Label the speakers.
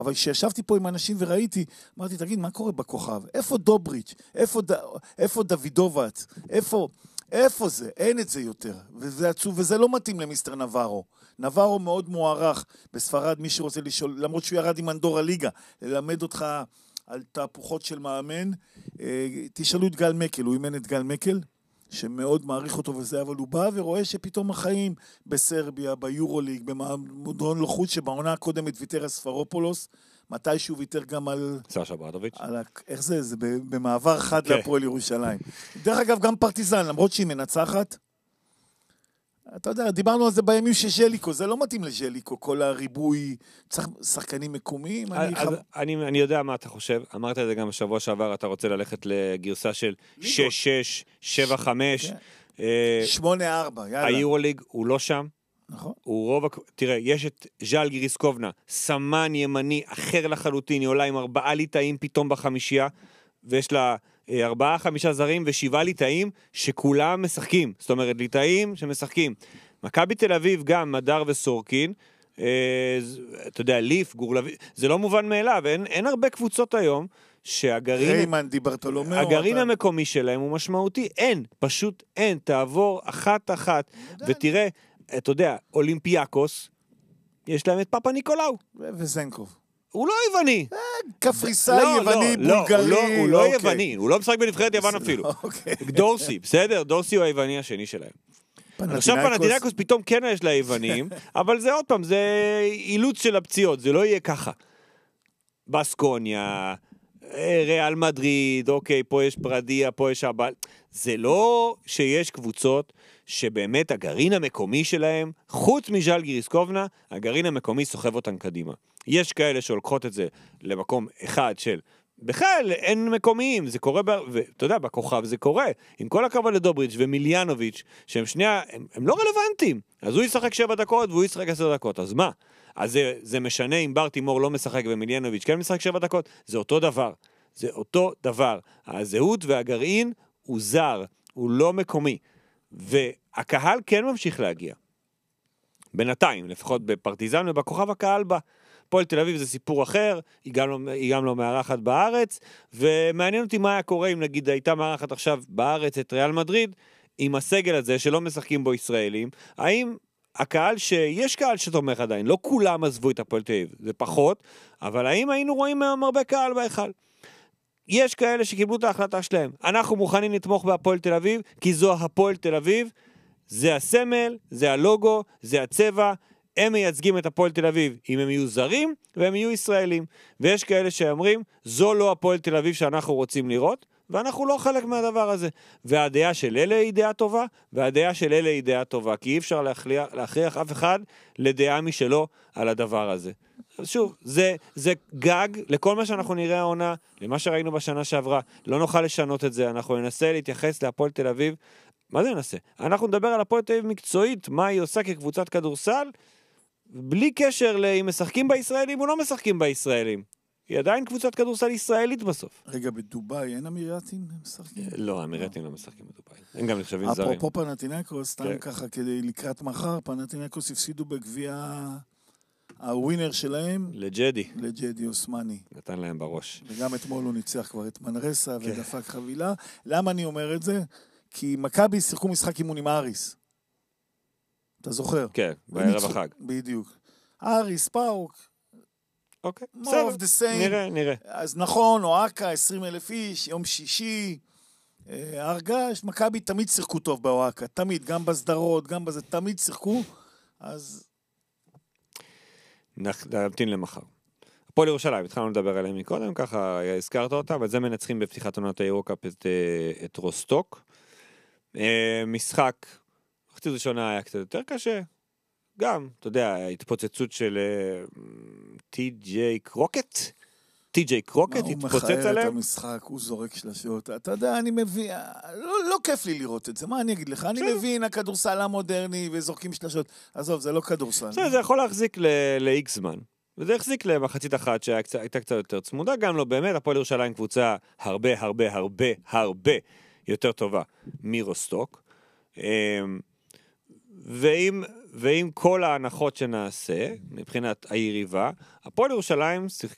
Speaker 1: אבל כשישבתי פה עם אנשים וראיתי, אמרתי, תגיד, מה קורה בכוכב? איפה דובריץ'? איפה דוידובץ? איפה זה? אין את זה יותר. וזה עצוב, וזה לא מתאים למיסטר נברו. נברו מאוד מוערך בספרד, מי שרוצה לשאול, למרות שהוא ירד עם אנדורה ליגה, ללמד אותך על תהפוכות של מאמן. תשאלו את גל מקל, הוא אימן את גל מקל, שמאוד מעריך אותו וזה, אבל הוא בא ורואה שפתאום החיים בסרביה, ביורוליג, במועדון לחוץ שבעונה הקודמת ויתר על ספרופולוס, מתישהו ויתר גם על...
Speaker 2: סשה ברדוביץ'.
Speaker 1: איך זה? זה במעבר חד להפועל ירושלים. דרך אגב, גם פרטיזן, למרות שהיא מנצחת, אתה יודע, דיברנו על זה בימים שז'ליקו, זה לא מתאים לז'ליקו, כל הריבוי, צריך שחקנים מקומיים.
Speaker 2: אני יודע מה אתה חושב, אמרת את זה גם בשבוע שעבר, אתה רוצה ללכת לגרסה של 6-6, 7-5,
Speaker 1: 8-4, יאללה.
Speaker 2: היורוליג הוא לא שם,
Speaker 1: נכון.
Speaker 2: הוא רוב, תראה, יש את ז'אל גיריסקובנה, סמן ימני אחר לחלוטין, היא עולה עם 4 ליטאים פתאום בחמישייה, ויש לה 4-5 זרים ו7 ליטאים שכולם משחקים, זאת אומרת ליטאים שמשחקים. מכבי תל אביב גם מדר וסורקין, אתה יודע, ליף, גורלבי, זה לא מובן מאליו, אין הרבה קבוצות היום שהגרעין הגרעין המקומי שלהם הוא משמעותי, פשוט אין, תעבור אחת ותראה, אתה יודע, אולימפיאקוס, יש להם את פאפה ניקולאו
Speaker 1: וזנקוב.
Speaker 2: הוא לא יווני.
Speaker 1: קפריסאי, יווני, בולגרי.
Speaker 2: הוא לא יווני, הוא לא משחק בנבחרת יוון אפילו. דורסי, בסדר? דורסי הוא היווני השני שלהם. עכשיו פנתינאיקוס פתאום כן יש לה יוונים, אבל זה עוד פעם, זה אילוץ של הפציעות, זה לא יהיה ככה. בסקוניה, ריאל מדריד, אוקיי, פה יש פרדיה, פה יש אבל. זה לא שיש קבוצות שבאמת הגרעין המקומי שלהם, חוץ מז'אל גיריסקובנה, הגרעין המקומי סוחב אותן קדימה. יש כאלה שהולכות את זה למקום אחד של, בכלל אין מקומיים, זה קורה, ואתה יודע, בכוכב זה קורה, עם כל הכבוד לדובריץ' ומיליאנוביץ', שהם שנייה, הם לא רלוונטיים, אז הוא ישחק 7 דקות והוא ישחק 10 דקות, אז מה? אז זה משנה אם בר תימור לא משחק ומיליאנוביץ' כן משחק 7 דקות, זה אותו דבר, זה אותו דבר, הזהות והגרעין הוא זר, הוא לא מקומי, והקהל כן ממשיך להגיע, בינתיים, לפחות בפרטיזן ובכוכב הקהל בה, פועל תל אביב זה סיפור אחר, היא גם לא מארחת בארץ, ומעניין אותי מה היה קורה אם נגיד הייתה מארחת עכשיו בארץ את ריאל מדריד, עם הסגל הזה שלא משחקים בו ישראלים, האם הקהל יש קהל שתומך עדיין, לא כולם עזבו את הפועל תל אביב, זה פחות, אבל האם היינו רואים הרבה קהל בהיכל? יש כאלה שקיבלו את ההחלטה שלהם, אנחנו מוכנים לתמוך בהפועל תל אביב, כי זו הפועל תל אביב, זה הסמל, זה הלוגו, זה הצבע, הם מייצגים את הפועל תל אביב, אם הם יהיו זרים והם יהיו ישראלים. ויש כאלה שאומרים, זו לא הפועל תל אביב שאנחנו רוצים לראות, ואנחנו לא חלק מהדבר הזה. והדעה של אלה היא דעה טובה, והדעה של אלה היא דעה טובה, כי אי אפשר להכריח אף אחד לדעה משלו על הדבר הזה. אז שוב, זה גג לכל מה שאנחנו נראה העונה, למה שראינו בשנה שעברה, לא נוכל לשנות את זה, אנחנו ננסה להתייחס להפועל תל אביב, מה זה ננסה? אנחנו נדבר על הפועל תל אביב מקצועית, מה היא עושה כקבוצת כדורסל, בלי קשר לאם משחקים בישראלים או לא משחקים בישראלים. היא עדיין קבוצת כדורסל ישראלית בסוף.
Speaker 1: רגע, בדוביי אין אמירתים משחקים?
Speaker 2: לא, האמירתים לא משחקים בדוביי. אין גם נחשבים זרים.
Speaker 1: אפרופו פנתינאיקוס, סתם ככה כדי לקראת מחר, פנתינאיקוס הפסידו בגביע הווינר שלהם. לג'די אוסמני.
Speaker 2: נתן להם בראש.
Speaker 1: וגם אתמול הוא ניצח כבר את מנרסה ודפק חבילה. למה אני אומר את זה? כי מכבי שיחקו משחק אימון עם אריס. אתה זוכר?
Speaker 2: כן, בערב החג.
Speaker 1: בדיוק. אריס, פאוק.
Speaker 2: אוקיי,
Speaker 1: more of the same.
Speaker 2: נראה.
Speaker 1: אז נכון, אוהקה, 20,000 איש, יום שישי, הרגש, מכבי תמיד שיחקו טוב באוהקה, תמיד, גם בסדרות, גם בזה, תמיד שיחקו, אז...
Speaker 2: נמתין למחר. הפועל ירושלים, התחלנו לדבר עליהם מקודם, ככה הזכרת אותם, אבל זה מנצחים בפתיחת עונת היורוקאפ את רוסטוק. משחק, מחצית ראשונה היה קצת יותר קשה, גם, אתה יודע, ההתפוצצות של טי.ג'יי קרוקט התפוצץ עליהם.
Speaker 1: הוא מחייב את המשחק, הוא זורק שלשות. אתה יודע, אני מבין, לא כיף לי לראות את זה, מה אני אגיד לך? אני מבין, הכדורסל המודרני וזורקים שלשות. עזוב, זה לא כדורסל.
Speaker 2: זה יכול להחזיק ל-X זמן. וזה החזיק למחצית אחת שהייתה קצת יותר צמודה, גם לא באמת, הפועל ירושלים קבוצה הרבה יותר טובה מרוסטוק. ועם כל ההנחות שנעשה, מבחינת היריבה, הפועל ירושלים